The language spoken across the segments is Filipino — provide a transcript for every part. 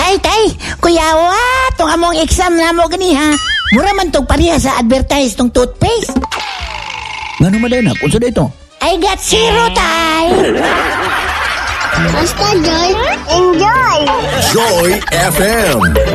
Tay, kuyawa, itong among exam na mo gani ha. Mura man itong pariha sa advertise tong toothpaste. Nga naman din, kung saan ito? I got zero, tay. Basta Joy, enjoy! Joy FM.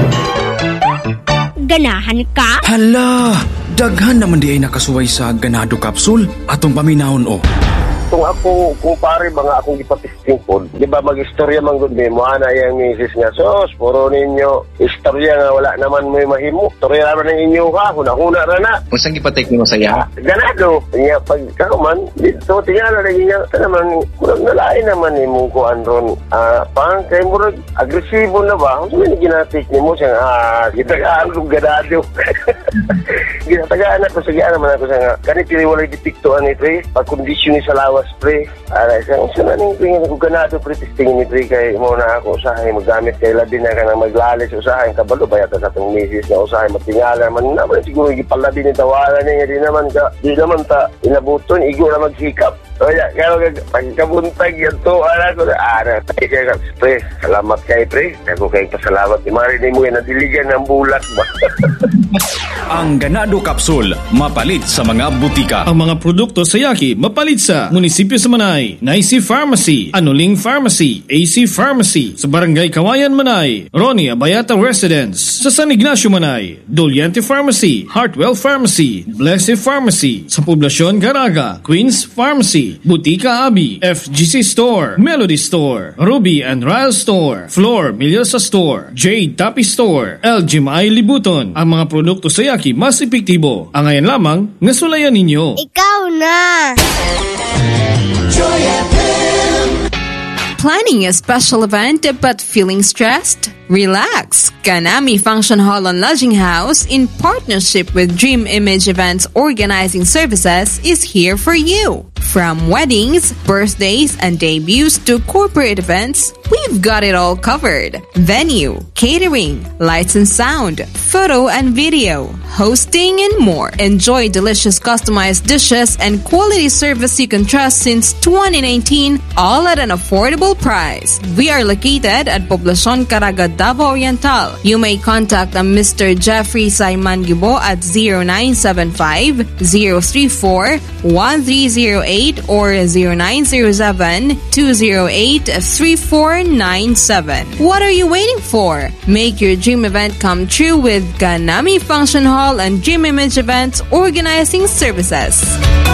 Ganahan ka? Hala, daghan naman di ay nakasuway sa ganado capsule atong paminahon o. Kung ako, kumpare mga akong ipatisting po, di ba mag-istorya man gundi mo, ana yung misis nga, sos, puro ninyo, istorya nga wala naman may mahimo, istorya naman ng inyo ha, huna-huna na na. Kung saan ipatik mo saya? Ganado, niya pag kaman, dito, tingnan na rin niya, naman, murag nalain naman ni mong kuhan ron, pang, kaya murag, agresibo na ba? Kung saan ginatik ni mo siya, gitagaan kong ganado. Ginatagaan ako, sige naman ako siya nga, kanit tiniwalay dipiktuan ni Pre, pag-kondisyon ni sa lawas, Pre. Saan na ning tingin ko ganado, Pre, testingin ni Pre, kay muna ako usahay, magamit kay labi na ka na maglalis usahay, kabalo, bayata sa itong misis na usahay, matingala, man naman siguro ipalabi ni tawalan niya, di naman ta, inabuton, igo na magsikap. O ya, kaya pagkabuntag yan to, ko na, Pre, salamat kay Pre, ako kay pasalamat, marinig mo yan, nadiligan ng bulat ba? Ang ganado capsule, mapalit sa mga butika. Ang mga produkto sa Yaki, mapalit sa Munisipyo sa Manay, Naisi Pharmacy, Anuling Pharmacy, AC Pharmacy, sa Barangay Kawayan Manay, Ronnie Abayata Residence, sa San Ignacio Manay, Doliente Pharmacy, Heartwell Pharmacy, Blessed Pharmacy, sa Poblasyon Caraga, Queens Pharmacy, Butika Abi, FGC Store, Melody Store, Ruby and Ryle Store, Floor Milyosa Store, Jade Tapi Store, LGMI Libuton. Ang mga produkto sa Yaki mas epektibo. Ang ayan lamang nasulayan ninyo. Ikaw na! Joy FM. Planning a special event but feeling stressed? Relax! Ganami Function Hall and Lodging House, in partnership with Dream Image Events Organizing Services, is here for you. From weddings, birthdays, and debuts to corporate events, we've got it all covered. Venue, catering, lights and sound, photo and video, hosting, and more. Enjoy delicious customized dishes and quality service you can trust since 2019, all at an affordable price. We are located at Poblacion Caraga, Davao Oriental. You may contact Mr. Jeffrey Saiman Gibo at 0975-034-1308 or 0907-208-3497. What are you waiting for? Make your dream event come true with Ganami Function Hall and Dream Image Events Organizing Services.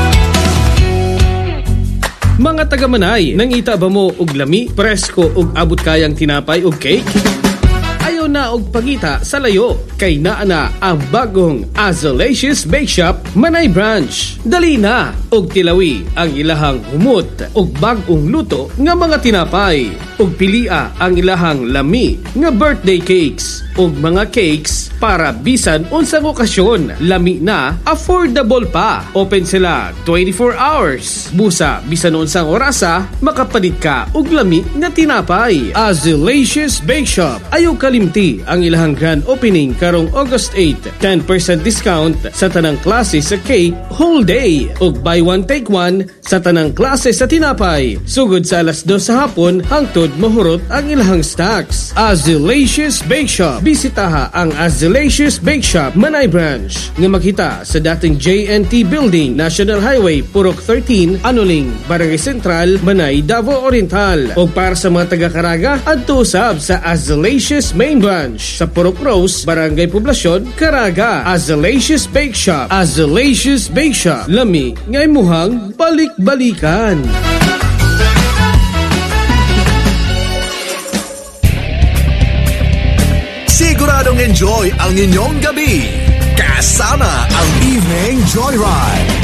Mga taga-Manay, nangita ba mo og lami, presko ug abot kayang tinapay ug cake? Ayaw na og pagita sa layo, kay naa na ang bagong Azalacious Bake Shop Manay Branch. Dali na og tilawi ang ilahang humot og bagong luto nga mga tinapay, og pilia ang ilahang lami nga birthday cakes og mga cakes para bisan unsang okasyon. Lami na, affordable pa. Open sila 24 hours. Busa bisan unsang orasa, makapalit ka og lami nga tinapay. Azalacious Bake Shop. Ayaw kalimti ang ilahang grand opening karong August 8. 10% discount sa tanang klase sa cake whole day og buy one take one sa tanang klase sa tinapay. Sugod sa alas 2 sa hapon hangtod mahurot ang ilahang stocks. Azalacious Bake Shop. Bisitaha ang Azalacious Bake Shop Manay Branch nga makita sa dating JNT Building, National Highway, Purok 13, Anuling, Barangay Central, Manay, Davao Oriental. O para sa mga taga-Caraga, adto usab sa Azalacious Main Branch sa Purok Rose, Barangay Poblasyon, Caraga. Azalacious Bake Shop. Azalacious Bake Shop. Lami ngay muhang balik-balikan. Siguradong enjoy ang inyong gabi kasama ang Evening Joyride.